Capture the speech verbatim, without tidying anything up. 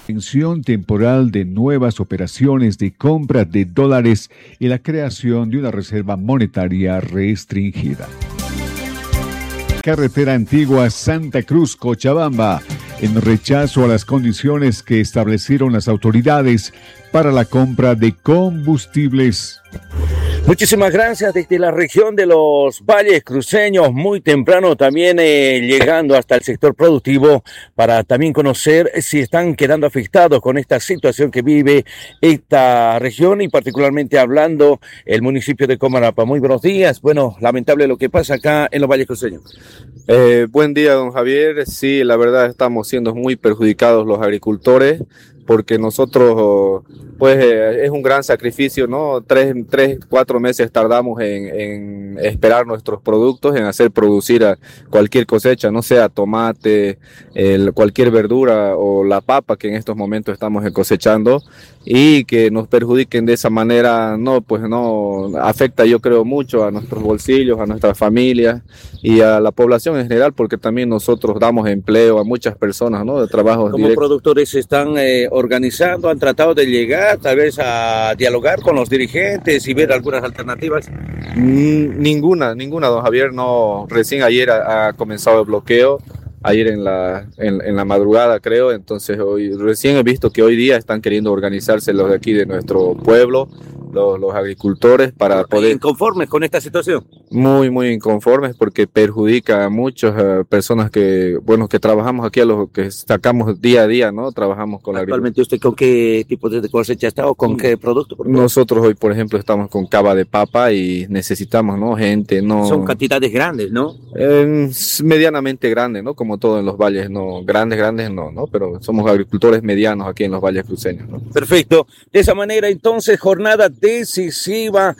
Extensión temporal de nuevas operaciones de compra de dólares y la creación de una reserva monetaria restringida. Carretera antigua Santa Cruz, Cochabamba, en rechazo a las condiciones que establecieron las autoridades para la compra de combustibles. Muchísimas gracias desde la región de los Valles Cruceños, muy temprano también eh, llegando hasta el sector productivo para también conocer si están quedando afectados con esta situación que vive esta región y particularmente hablando el municipio de Comarapa. Muy buenos días. Bueno, lamentable lo que pasa acá en los Valles Cruceños. Eh, buen día, don Javier. Sí, la verdad estamos siendo muy perjudicados los agricultores, porque nosotros, pues, eh, es un gran sacrificio, ¿no? Tres, tres, cuatro meses tardamos en, en esperar nuestros productos, en hacer producir a cualquier cosecha, no sea tomate, el, cualquier verdura o la papa que en estos momentos estamos cosechando, y que nos perjudiquen de esa manera, no, pues no, afecta yo creo mucho a nuestros bolsillos, a nuestras familias y a la población en general, porque también nosotros damos empleo a muchas personas, ¿no? De trabajos Como directos. productores están eh, organizando, han tratado de llegar tal vez a dialogar con los dirigentes y ver algunas alternativas. Mm, Ninguna, ninguna, don Javier. No, recién ayer ha, ha comenzado el bloqueo, ayer en la, en, en la madrugada creo, entonces hoy recién he visto que hoy día están queriendo organizarse los de aquí de nuestro pueblo, los, los agricultores, para poder... ¿Inconformes con esta situación? Muy, muy inconformes, porque perjudica a muchas uh, personas que, bueno, que trabajamos aquí, a los que sacamos día a día, ¿no? Trabajamos con la agricultura. ¿Actualmente usted con qué tipo de cosecha está o con qué producto? Nosotros hoy, por ejemplo, estamos con cava de papa y necesitamos, ¿no? Gente, ¿no? Son cantidades grandes, ¿no? Eh, medianamente grandes, ¿no? Como todo en los valles, ¿no? Grandes, grandes no, ¿no? Pero somos agricultores medianos aquí en los valles cruceños, ¿no? Perfecto. De esa manera, entonces, jornada decisiva